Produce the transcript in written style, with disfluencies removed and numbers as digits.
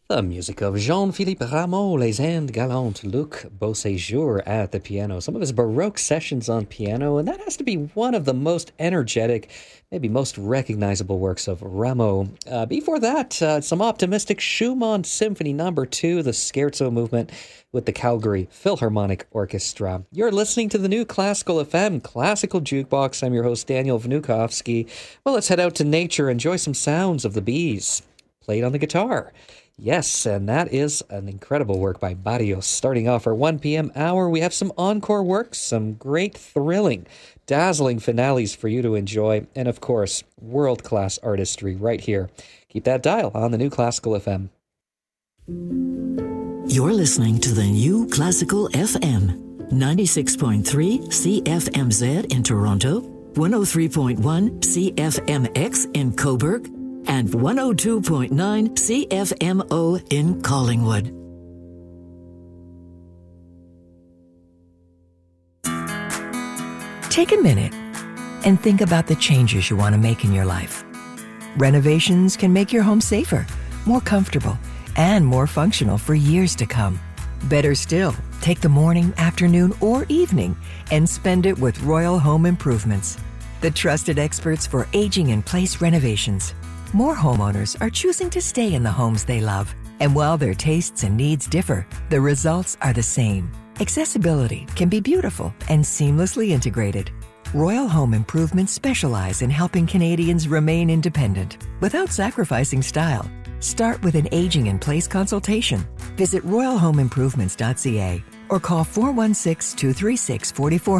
The music of Jean-Philippe Rameau, Les Indes Galantes, Luc Beauséjour at the piano. Some of his Baroque sessions on piano, and that has to be one of the most energetic, maybe most recognizable works of Rameau. Before that, some optimistic Schumann Symphony No. 2, the Scherzo movement with the Calgary Philharmonic Orchestra. You're listening to the New Classical FM Classical Jukebox. I'm your host, Daniel Vnukovsky. Well, let's head out to nature, enjoy some sounds of the bees played on the guitar. Yes, and that is an incredible work by Barrios. Starting off our 1 p.m. hour, we have some encore works, some great thrilling, dazzling finales for you to enjoy, and of course, world-class artistry right here. Keep that dial on the New Classical FM. You're listening to the New Classical FM, 96.3 CFMZ in Toronto, 103.1 CFMX in Cobourg, and 102.9 CFMO in Collingwood. Take a minute and think about the changes you want to make in your life. Renovations can make your home safer, more comfortable, and more functional for years to come. Better still, take the morning, afternoon, or evening and spend it with Royal Home Improvements, the trusted experts for aging-in-place renovations. More homeowners are choosing to stay in the homes they love. And while their tastes and needs differ, the results are the same. Accessibility can be beautiful and seamlessly integrated. Royal Home Improvements specialize in helping Canadians remain independent without sacrificing style. Start with an aging-in-place consultation. Visit royalhomeimprovements.ca or call 416-236-4400